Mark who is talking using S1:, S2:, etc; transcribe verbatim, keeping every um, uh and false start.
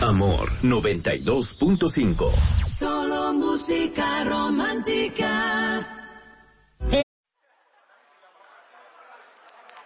S1: Amor noventa y dos punto cinco.
S2: Solo música romántica.